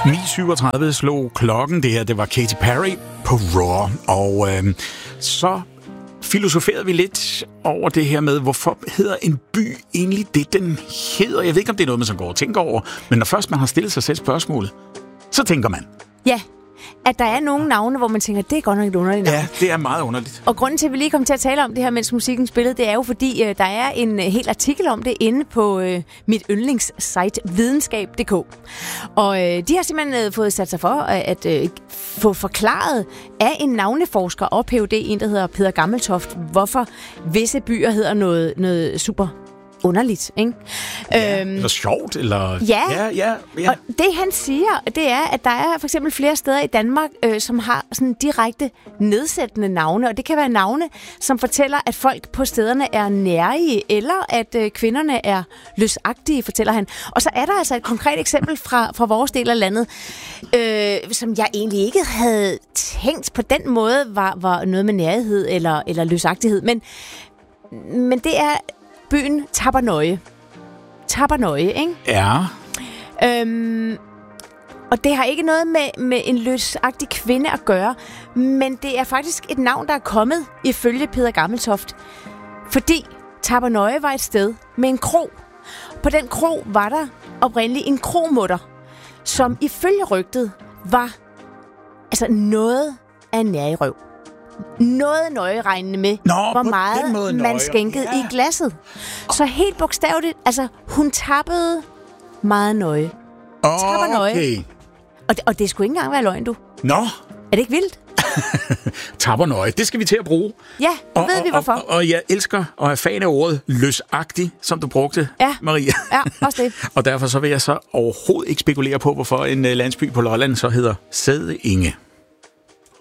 9:37 slog klokken. Det her, det var Katy Perry på Raw. Og så filosoferede vi lidt over det her med, hvorfor hedder en by egentlig det, den hedder. Jeg ved ikke, om det er noget, man så går og tænker over. Men når først man har stillet sig selv spørgsmålet, så tænker man. Ja, at der er nogle navne, hvor man tænker, det er godt nok et underligt navn. Ja, det er meget underligt. Og grunden til, at vi lige kom til at tale om det her, mens musikken spillede, det er jo fordi, der er en hel artikel om det inde på mit yndlingssite, videnskab.dk. Og de har simpelthen fået sat sig for at få forklaret af en navneforsker og Ph.D., en der hedder Peder Gammeltoft, hvorfor visse byer hedder noget super underligt, ikke? Ja, eller sjovt, eller... Ja. Og det han siger, det er, at der er for eksempel flere steder i Danmark, som har sådan direkte nedsættende navne, og det kan være navne, som fortæller, at folk på stederne er nærige, eller at kvinderne er løsagtige, fortæller han. Og så er der altså et konkret eksempel fra vores del af landet, som jeg egentlig ikke havde tænkt på den måde, var noget med nærighed eller løsagtighed, men det er byen Tappernøje. Tappernøje, ikke? Ja. Og det har ikke noget med en løsagtig kvinde at gøre, men det er faktisk et navn, der er kommet ifølge Peder Gammeltoft, fordi Tappernøje var et sted med en kro. På den kro var der oprindeligt en kromutter, som ifølge rygtet var noget af en nærerøv. Noget nøje regnende med, hvor meget man skænkede i glasset. Så helt bogstaveligt, hun tappede meget nøje. Okay. Og det skulle ikke engang være løgn, du. Nå. Er det ikke vildt? Tappernøje, det skal vi til at bruge. Ja, det ved vi hvorfor. Og jeg elsker at have fan af ordet løsagtig, som du brugte, Maria. Ja, også det. Og derfor så vil jeg så overhovedet ikke spekulere på, hvorfor en landsby på Lolland så hedder Sædinge.